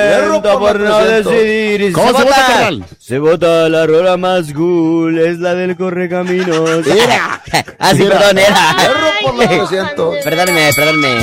por no decidir. ¿Cómo se vota, carnal? Se vota la rola más cool, es la del Correcaminos. Era. Sí, perdón, era. Perro por los 300. Perdóneme.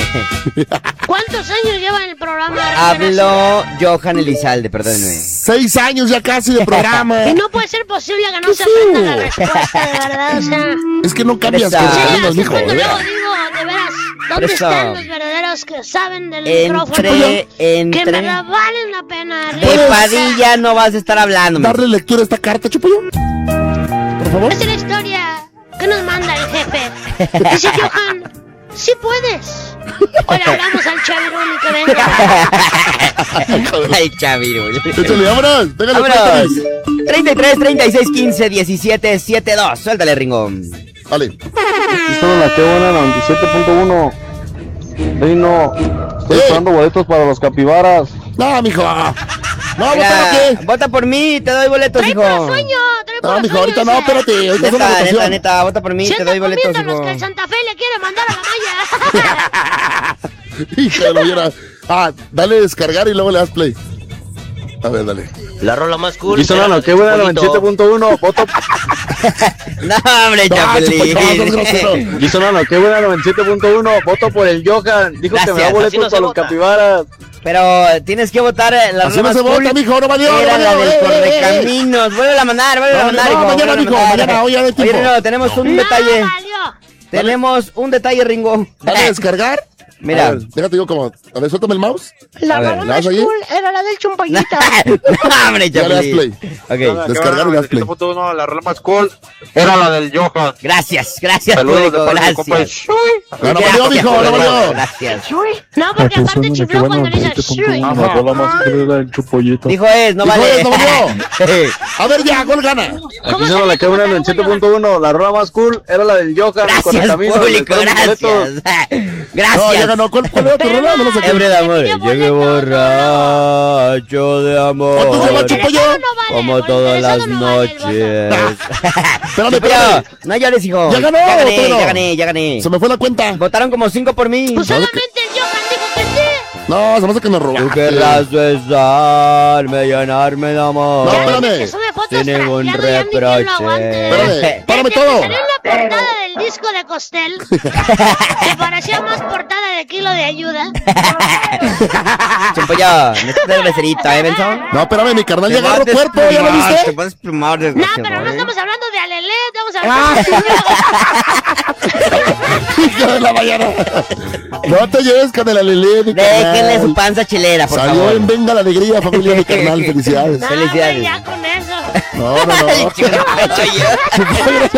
¿Cuántos años lleva en el programa? Habló Johan Elizalde, perdóneme. 6 años ya casi de programa. Y no puede ser posible que no se aprenda la respuesta, de verdad, o sea. Es que no cambias Presa. consejos, mijo. Cuando de luego veras. digo, de veras, ¿dónde Presa. están los verdaderos que saben del micrófono? Que en verdad valen la pena. De Padilla no vas a estar hablando. Darle lectura a esta carta, Chupayo. Por favor. Esta es la historia que nos manda el jefe. Dice Johan, sí puedes. O le hablamos al Chavirón y que venga. Ay, Chavirul. Échale, vámonos. Déjale, Vámonos. cuéntale. 33, 36, 15, 17, 72. Suéltale, Ringo. Vale. Esto es la que buena 97.1. Reino, estoy esperando boletos para los capibaras. No, mijo. No, Mira, ¿vota qué? vota por mí, te doy boletos, Trae hijo. puro sueño, trae puro No, mijo, sueño, ahorita o no, sea. espérate. Ahorita es una Neta, votación. neta, vota por mí, Se te anda doy boletos, comiendo los que el hijo. Santa Fe le quiere mandar a la malla. Hija de la viera. Dale descargar y luego le das play. A ver, dale. La rola más cool. Y sonando, qué buena 97.1. Voto. No, hombre, No, Chapelín. Chupayo, sos grosero. Y sonando, qué buena 97.1. Voto por el Johan. Dijo que me da Gracias. boletos Así no se para los vota. capibaras. Pero tienes que votar la Así rola no más se cool. vota, mijo. No valió, Era no la valió. del Correcaminos. Vuelve a mandar, No, hijo. mañana, vuélvela a mijo, mandar. mañana, hoy ya no hay Oye, tiempo. no, tenemos un detalle. valió. Tenemos un detalle, Ringo. Dale descargar. Mira. A ver, déjate, digo como. A ver, suéltame el mouse. La A ver, rola ¿la más vas allí? cool era la del Chumpayita. No, hombre, Ya le das play. Chapelín. Ok. Descargar y das play. La rola más cool era la del Johan. Gracias, Saludos público, de parte de compa gracias. No, no valió, mijo, no valió. Gracias. No, porque aparte chifló cuando le hizo shui. La rola más cool era el chupollito. Dijo es, no Dijo vale. es, no valió. A ver, ya, gol gana. Aquí sonó la que buena 97.1. La rola más cool era la del Johan. Gracias, público, gracias. No, ya Gracias. ganó. ¿Cuál era tu rola? No lo sé. Hambre de amor, llegué borracho de ¿Cuánto lleva amor, Chupayo? como todas las noches. Espérame, Chupayo, espérame. no llores, hijo. Ya ganó, Ya gané, todavía no. ya gané, ya gané. Se me fue la cuenta. Votaron como 5 por mí. Pues solamente el Johan dijo que sí. No, se me hace que me Tú robaste. querrás besarme, llenarme de amor. No, Ya espérame. dice que sube fotos Sin ningún trajeado, ya ni quien lo reproche. aguante, de Espérame, verdad. párame Desde que todo. salió en la portada del disco de Costel, que parecía más portada de Kilo de Ayuda. Chupayo, necesitas becerito, ¿eh, Benson? No, espérame, mi carnal ya Te agarró vas a cuerpo, ¿ya lo desplumar, viste? Te vas a desplumar, No, desgraciado, pero no ¿eh? estamos hablando de Alelé, estamos hablando de... Hija de la mañana. No te lleves con el alelé, mi Déjenle carnal. su panza chelera, por Salió favor. en Venga la Alegría, familia, mi carnal. Felicidades. No, Felicidades. güey, ya con eso. No, no, no. Ay, chico, no, soy yo. Chupayo,